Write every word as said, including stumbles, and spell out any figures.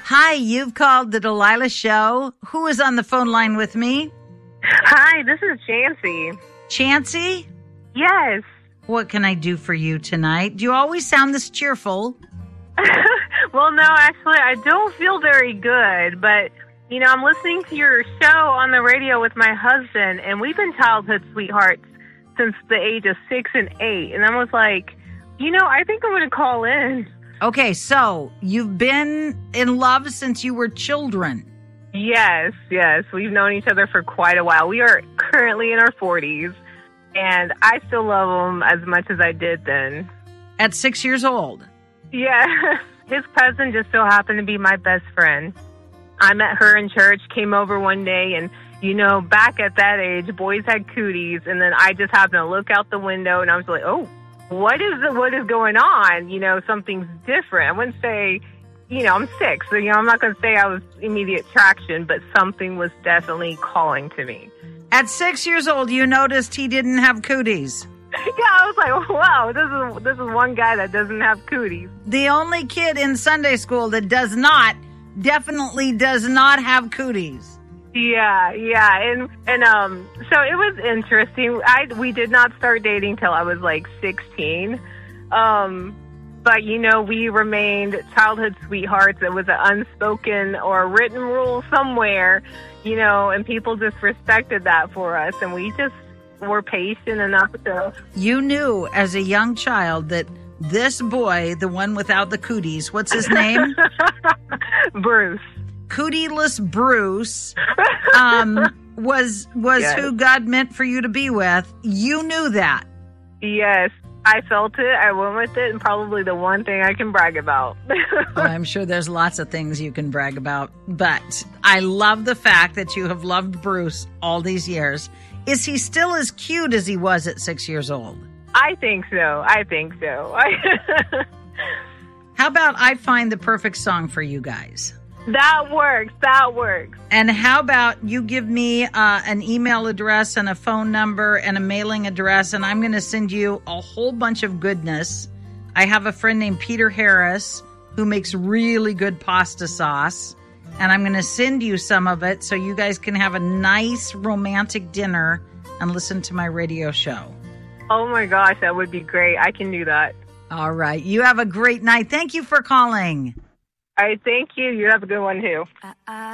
Hi, you've called the Delilah Show. Who is on the phone line with me? Hi, this is Chancy. Chancy? Yes. What can I do for you tonight? Do you always sound this cheerful? Well, no, actually, I don't feel very good, but, you know, I'm listening to your show on the radio with my husband, and we've been childhood sweethearts since the age of six and eight, and I was like, you know, I think I'm going to call in. Okay, so you've been in love since you were children. Yes, yes. We've known each other for quite a while. We are currently in our forties, and I still love him as much as I did then. At six years old? Yeah. His cousin just so happened to be my best friend. I met her in church, came over one day, and, you know, back at that age, boys had cooties, and then I just happened to look out the window, and I was like, oh, what is what is going on? You know, something's different. I wouldn't say, you know, I'm six, so, you know, I'm not going to say I was immediate traction, but something was definitely calling to me. At six years old, you noticed he didn't have cooties. Yeah, I was like, wow, this is this is one guy that doesn't have cooties. The only kid in Sunday school that does not, definitely does not have cooties. Yeah, yeah, and and um, so it was interesting. I we did not start dating till I was like sixteen, um, but you know we remained childhood sweethearts. It was an unspoken or a written rule somewhere, you know, and people just respected that for us, and we just were patient enough to. You knew as a young child that this boy, the one without the cooties, what's his name? Bruce. Cootieless Bruce um, was was yes. who God meant for you to be with. You knew that. Yes, I felt it. I went with it, and probably the one thing I can brag about. Well, I'm sure there's lots of things you can brag about, but I love the fact that you have loved Bruce all these years. Is he still as cute as he was at six years old? I think so. I think so. How about I find the perfect song for you guys? That works. That works. And how about you give me uh, an email address and a phone number and a mailing address, and I'm going to send you a whole bunch of goodness. I have a friend named Peter Harris who makes really good pasta sauce, and I'm going to send you some of it so you guys can have a nice romantic dinner and listen to my radio show. Oh, my gosh, that would be great. I can do that. All right. You have a great night. Thank you for calling. All right, thank you. You have a good one, too. I, I